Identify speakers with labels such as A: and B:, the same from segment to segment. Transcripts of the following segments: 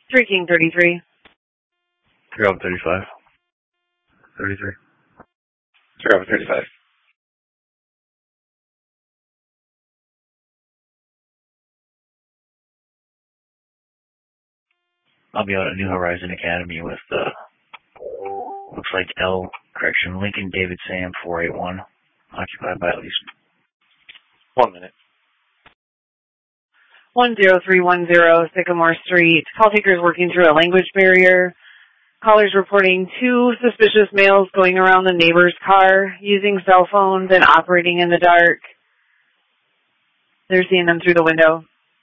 A: 3 King 33.
B: 3 Alpha 35. 33.
C: 3 Alpha 35.
B: I'll be out at New Horizon Academy with, looks like Lincoln David Sam 481, occupied by at least
C: 1 minute.
A: 10310 Sycamore Street. Call takers working through a language barrier. Callers reporting 2 suspicious males going around the neighbor's car using cell phones and operating in the dark. They're seeing them through the window.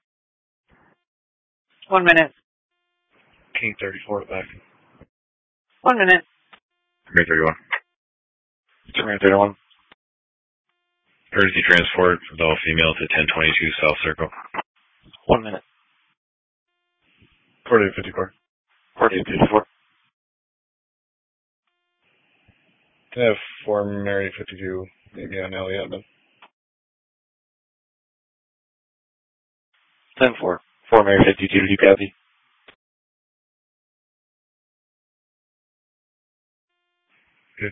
A: 1 minute.
C: King 34 back.
A: 1 minute.
C: Mary 31. Mary 31. Emergency transport for the all female to 1022 South Circle. 1 minute. 4854. 4854. Can I have 4 Mary 52, maybe on Elliott then? 10-4. 4 Mary 52, do you copy? Can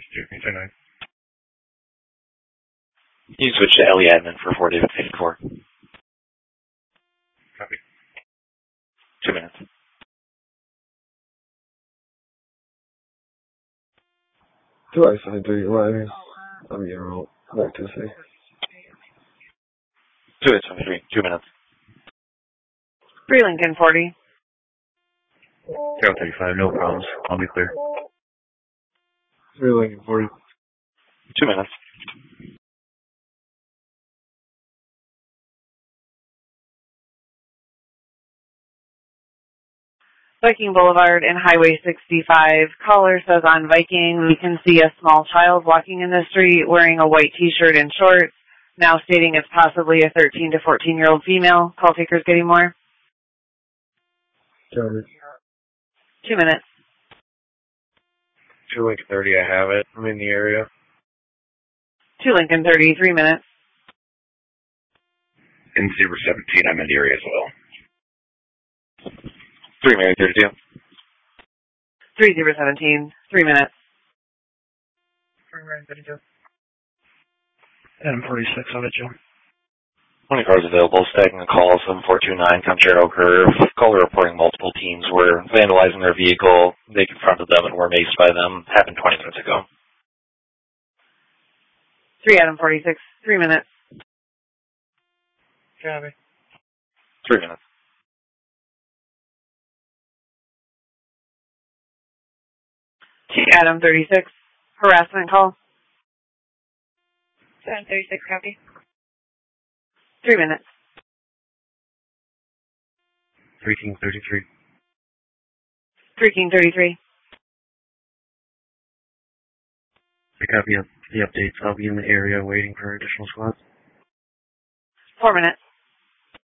C: you switch to Ellie admin for 4 David 54? Copy. 2 minutes.
D: Do I sign to you? I'm getting real back to say.
C: 2-8-23, 2 minutes.
A: 3 Lincoln 40.
B: 035, no problems. I'll be clear.
D: 3 Lincoln 40.
C: 2 minutes.
A: Viking Boulevard and Highway 65. Caller says on Viking, we can see a small child walking in the street wearing a white t-shirt and shorts, now stating it's possibly a 13 to 14-year-old female. Call takers getting more?
D: 2
A: minutes.
C: 2 Lincoln 30, I have it. I'm in the area.
A: 2 Lincoln 30, 3 minutes.
C: In 017, I'm in the area as well. 3 Mary 32.
A: 3017, 3 minutes.
B: 3 Mary 32. Adam 46, on it, Joe.
C: 20 cars available, stacking a call, 7429, Conchero Curve. Caller reporting multiple teams were vandalizing their vehicle. They confronted them and were maced by them. Happened 20 minutes ago.
A: 3 Adam 46, 3 minutes.
C: Copy. 3 minutes.
A: 2 Adam 36, harassment call.
E: 736, copy.
A: 3 minutes.
B: 3 King 33.
A: 3 King 33.
B: I copy the updates. I'll be in the area waiting for additional squads.
A: 4 minutes.